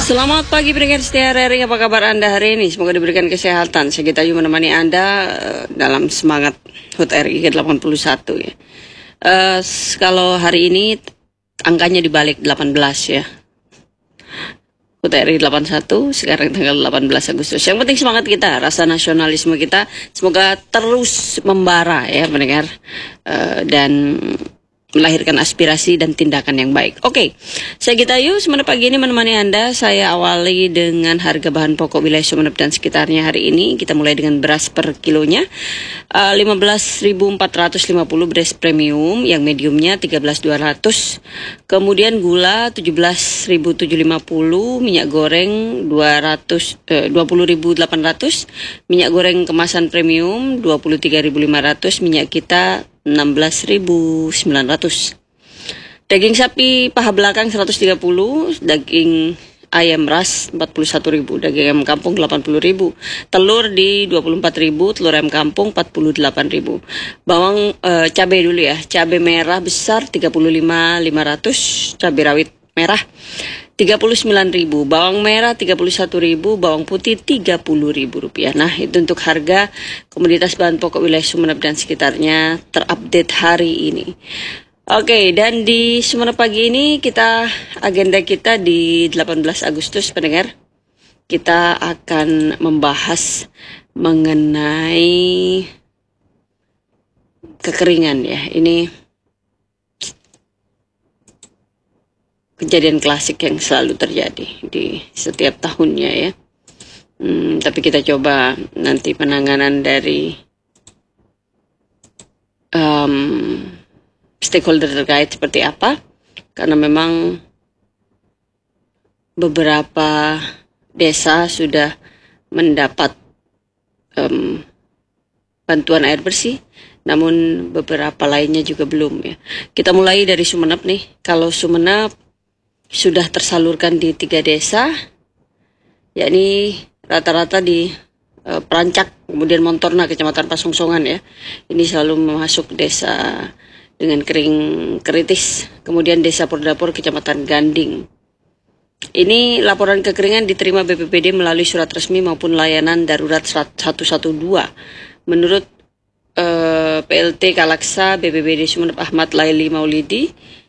Selamat pagi pendengar setia RRI, apa kabar Anda hari ini? Semoga diberikan kesehatan. Saya Gita Ayu menemani Anda dalam semangat HUT RI ke-81 ya. Kalau hari ini angkanya dibalik 18 ya. HUT RI 81 sekarang tanggal 18 Agustus. Yang penting semangat kita, rasa nasionalisme kita semoga terus membara ya pendengar, dan melahirkan aspirasi dan tindakan yang baik. Oke, saya Gita Ayu, Sumeneb pagi ini menemani Anda. Saya awali dengan harga bahan pokok wilayah Sumeneb dan sekitarnya hari ini. Kita mulai dengan beras per kilonya, 15.450 beras premium, yang mediumnya 13.200. Kemudian gula 17.750, minyak goreng 20.800, minyak goreng kemasan premium 23.500, minyak kita 16.900. Daging sapi paha belakang 130, daging ayam ras 41.000, daging ayam kampung 80.000, telur di 24.000, telur ayam kampung 48.000. Bawang cabai dulu ya, cabai merah besar 35.500, cabai rawit merah 39.000, bawang merah 31.000, bawang putih 30.000 rupiah. Nah, itu untuk harga komoditas bahan pokok wilayah Sumeneb dan sekitarnya terupdate hari ini. Oke, dan di Sumeneb pagi ini agenda kita di 18 Agustus pendengar, kita akan membahas mengenai kekeringan ya. Ini kejadian klasik yang selalu terjadi di setiap tahunnya ya. Tapi kita coba nanti penanganan dari stakeholder terkait seperti apa, karena memang beberapa desa sudah mendapat bantuan air bersih, namun beberapa lainnya juga belum ya. Kita mulai dari Sumeneb nih. Kalau Sumeneb sudah tersalurkan di 3 desa, yakni rata-rata di Perancak, kemudian Montorna, Kecamatan Pasongsongan ya. Ini selalu masuk desa dengan kering kritis. Kemudian desa Pordapor, Kecamatan Ganding. Ini laporan kekeringan diterima BPBD melalui surat resmi maupun layanan darurat 112. Menurut PLT Kalaksa BPBD Sumeneb Ahmad Laili Maulidi,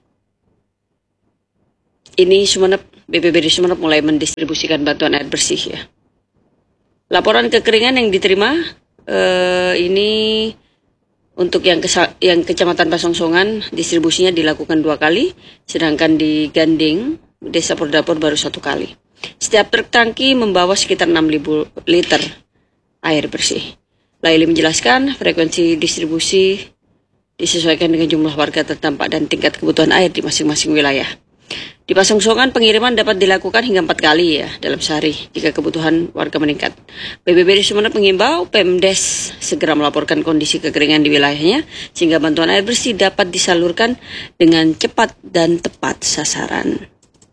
ini BPBD Sumeneb mulai mendistribusikan bantuan air bersih ya. Laporan kekeringan yang diterima ini untuk yang Kecamatan Pasongsongan distribusinya dilakukan 2 kali, sedangkan di Ganding, Desa Pordapor baru 1 kali. Setiap truk tangki membawa sekitar 6.000 liter air bersih. Laili menjelaskan frekuensi distribusi disesuaikan dengan jumlah warga terdampak dan tingkat kebutuhan air di masing-masing wilayah. Di Pasongsongan pengiriman dapat dilakukan hingga 4 kali ya dalam sehari jika kebutuhan warga meningkat. BPBD Sumeneb mengimbau Pemdes segera melaporkan kondisi kekeringan di wilayahnya sehingga bantuan air bersih dapat disalurkan dengan cepat dan tepat sasaran.